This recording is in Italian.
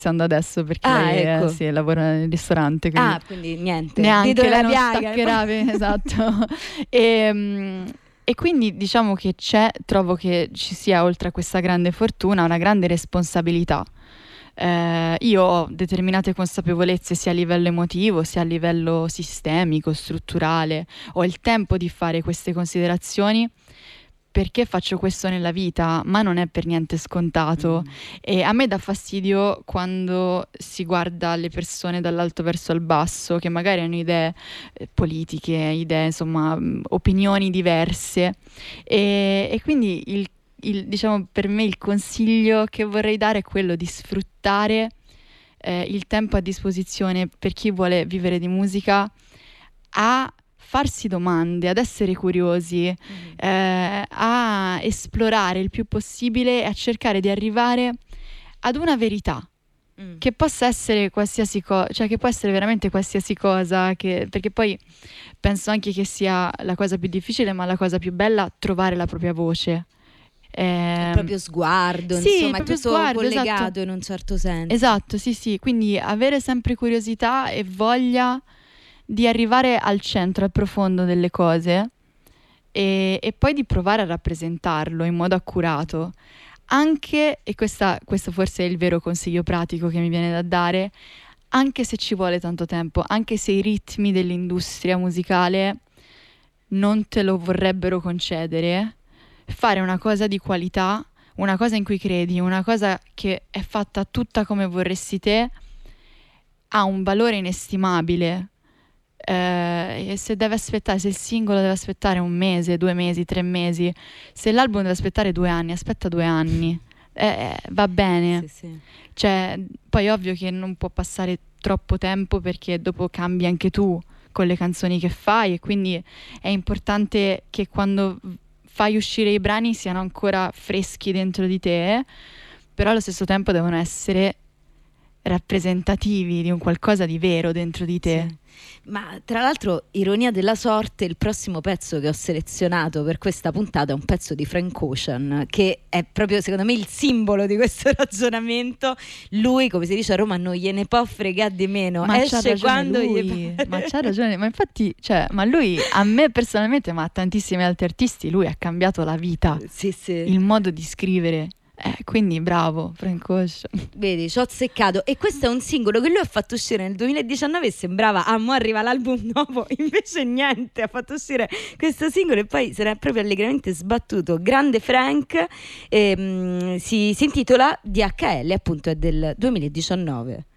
iniziando adesso perché lei ecco. sì, lavora nel ristorante. Quindi quindi niente. neanche lei non piaga. staccherà, esatto. E quindi diciamo che trovo che ci sia, oltre a questa grande fortuna, una grande responsabilità. Io ho determinate consapevolezze sia a livello emotivo sia a livello sistemico, strutturale. Ho il tempo di fare queste considerazioni perché faccio questo nella vita, ma non è per niente scontato. E a me dà fastidio quando si guarda le persone dall'alto verso il basso, che magari hanno idee politiche, idee, insomma, opinioni diverse. E quindi diciamo, per me il consiglio che vorrei dare è quello di sfruttare il tempo a disposizione per chi vuole vivere di musica, a farsi domande, ad essere curiosi, a esplorare il più possibile e a cercare di arrivare ad una verità. Che possa essere qualsiasi cosa, cioè che può essere veramente qualsiasi cosa, perché poi penso anche che sia la cosa più difficile, ma la cosa più bella, trovare la propria voce. Il proprio sguardo, sì, insomma, è tutto sguardo, collegato, esatto. in un certo senso. Esatto, sì, quindi avere sempre curiosità e voglia di arrivare al centro, al profondo delle cose e poi di provare a rappresentarlo in modo accurato. Anche, e questo forse è il vero consiglio pratico che mi viene da dare, anche se ci vuole tanto tempo, anche se i ritmi dell'industria musicale non te lo vorrebbero concedere, fare una cosa di qualità, una cosa in cui credi, una cosa che è fatta tutta come vorresti te, ha un valore inestimabile. E se il singolo deve aspettare 1 mese, 2 mesi, 3 mesi, se l'album deve aspettare 2 anni, aspetta 2 anni, va bene. Sì. Cioè, poi è ovvio che non può passare troppo tempo perché dopo cambi anche tu con le canzoni che fai, e quindi è importante che quando fai uscire i brani siano ancora freschi dentro di te, però allo stesso tempo devono essere rappresentativi di un qualcosa di vero dentro di te. Sì. Ma tra l'altro, ironia della sorte, il prossimo pezzo che ho selezionato per questa puntata è un pezzo di Frank Ocean, che è proprio secondo me il simbolo di questo ragionamento. Lui, come si dice a Roma, non gliene può fregare di meno, ma esce quando lui, ma c'ha ragione, ma infatti, cioè, ma lui, a me personalmente, ma a tantissimi altri artisti, lui ha cambiato la vita, sì. il modo di scrivere. Quindi bravo Frank Ocean. Vedi, ci ho azzeccato. E questo è un singolo che lui ha fatto uscire nel 2019 e sembrava mo arriva l'album nuovo, invece niente, ha fatto uscire questo singolo e poi se ne è proprio allegramente sbattuto. Grande Frank, si intitola DHL, appunto è del 2019.